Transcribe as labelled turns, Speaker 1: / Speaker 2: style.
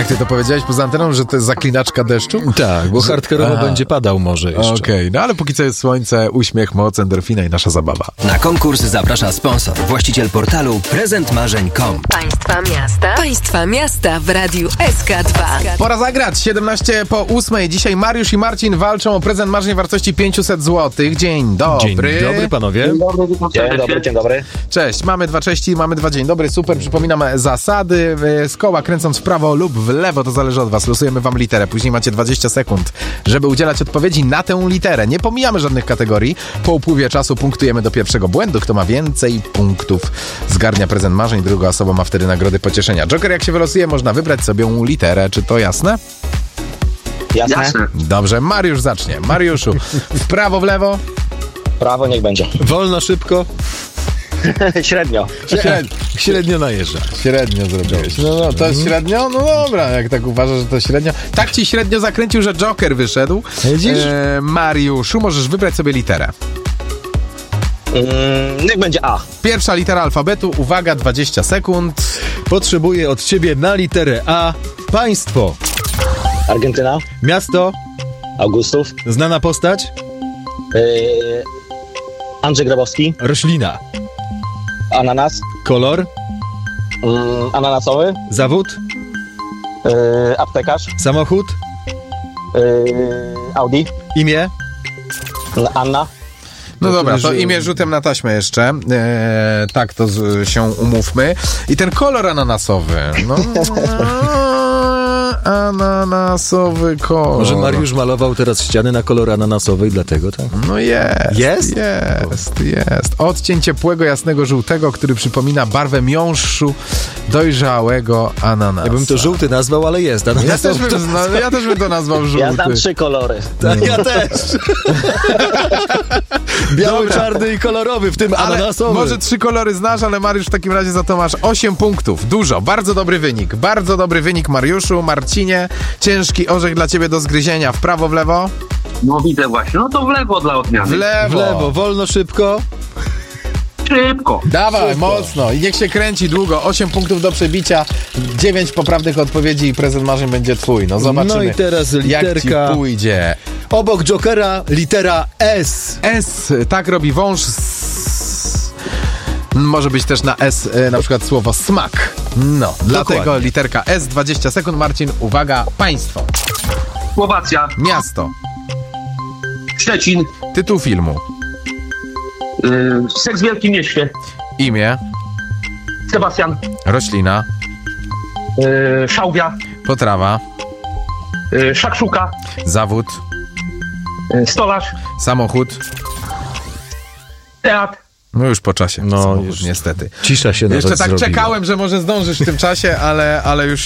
Speaker 1: Jak ty to powiedziałeś poza anteną, że to jest zaklinaczka deszczu?
Speaker 2: Tak, bo hardkorowo będzie padał może jeszcze.
Speaker 1: Okej, no ale póki co jest słońce, uśmiech, moc, endorfina i nasza zabawa.
Speaker 3: Na konkurs zaprasza sponsor, właściciel portalu prezentmarzeń.com.
Speaker 4: Państwa miasta w Radiu SK2.
Speaker 1: Pora zagrać, 7:17. Dzisiaj Mariusz i Marcin walczą o prezent marzeń wartości 500 zł. Dzień dobry.
Speaker 2: Dzień dobry, panowie.
Speaker 5: Dzień dobry.
Speaker 1: Cześć, mamy 2 cześci, mamy 2 dzień dobry, super. Przypominam zasady. Z koła kręcąc w prawo lub w lewo, to zależy od was. Losujemy wam literę, później macie 20 sekund, żeby udzielać odpowiedzi na tę literę. Nie pomijamy żadnych kategorii. Po upływie czasu punktujemy do pierwszego błędu. Kto ma więcej punktów, zgarnia prezent marzeń, druga osoba ma wtedy nagrody pocieszenia. Joker, jak się wylosuje, można wybrać sobie literę. Czy to jasne?
Speaker 5: Jasne.
Speaker 1: Dobrze, Mariusz zacznie. Mariuszu, w prawo, w lewo?
Speaker 5: Prawo niech będzie.
Speaker 2: Wolno, szybko.
Speaker 5: Średnio.
Speaker 2: Średnio najeżdża.
Speaker 1: Średnio zrobiłeś. No, to jest średnio? No dobra, jak tak uważasz, że to średnio. Tak ci średnio zakręcił, że Joker wyszedł.
Speaker 2: Widzisz?
Speaker 1: Mariuszu, możesz wybrać sobie literę.
Speaker 5: Niech będzie A.
Speaker 1: Pierwsza litera alfabetu, uwaga, 20 sekund.
Speaker 2: Potrzebuję od ciebie na literę A państwo.
Speaker 5: Argentyna.
Speaker 2: Miasto.
Speaker 5: Augustów.
Speaker 2: Znana postać.
Speaker 5: Andrzej Grabowski.
Speaker 2: Roślina.
Speaker 5: Ananas.
Speaker 2: Kolor.
Speaker 5: Ananasowy.
Speaker 2: Zawód.
Speaker 5: Aptekarz.
Speaker 2: Samochód.
Speaker 5: Audi.
Speaker 2: Imię.
Speaker 5: Anna.
Speaker 1: No dobra, to imię rzutem na taśmę jeszcze. Tak, to się umówmy. I ten kolor ananasowy. No. Ananasowy kolor.
Speaker 2: Może Mariusz malował teraz ściany na kolor ananasowy i dlatego, tak?
Speaker 1: No jest.
Speaker 2: Jest?
Speaker 1: Jest. Odcień ciepłego, jasnego żółtego, który przypomina barwę miąższu dojrzałego ananasa.
Speaker 2: Ja bym to żółty nazwał, ale jest.
Speaker 1: Ja też bym to nazwał żółty.
Speaker 5: Ja znam 3 kolory.
Speaker 2: Tak, ja też. Biały, czarny i kolorowy, w tym ananasowy.
Speaker 1: Może 3 kolory znasz, ale Mariusz, w takim razie za to masz 8 punktów. Dużo. Bardzo dobry wynik. Bardzo dobry wynik, Mariuszu. Marcinie, ciężki orzech dla ciebie do zgryzienia. W prawo, w lewo?
Speaker 6: No widzę właśnie. No to w lewo dla odmiany.
Speaker 1: W lewo.
Speaker 2: Wolno, szybko.
Speaker 6: Szybko.
Speaker 1: Dawaj, mocno. I niech się kręci długo. 8 punktów do przebicia. 9 poprawnych odpowiedzi i prezent marzeń będzie twój. No zobaczymy.
Speaker 2: No i teraz literka.
Speaker 1: Jak ci pójdzie.
Speaker 2: Obok Jokera litera S.
Speaker 1: S. Tak robi wąż. Może być też na S na przykład słowo smak. No, dlatego literka S, 20 sekund. Marcin, uwaga, państwo.
Speaker 6: Słowacja.
Speaker 1: Miasto.
Speaker 6: Szczecin.
Speaker 1: Tytuł filmu.
Speaker 6: Seks w Wielkim Mieście.
Speaker 1: Imię.
Speaker 6: Sebastian.
Speaker 1: Roślina.
Speaker 6: Szałwia.
Speaker 1: Potrawa.
Speaker 6: Szakszuka.
Speaker 1: Zawód.
Speaker 6: Stolarz.
Speaker 1: Samochód.
Speaker 6: Teatr.
Speaker 1: No już po czasie.
Speaker 2: No
Speaker 1: samochód,
Speaker 2: już
Speaker 1: niestety.
Speaker 2: Cisza się nawet
Speaker 1: Jeszcze tak
Speaker 2: zrobiła.
Speaker 1: czekałem, że może zdążysz w tym czasie, ale już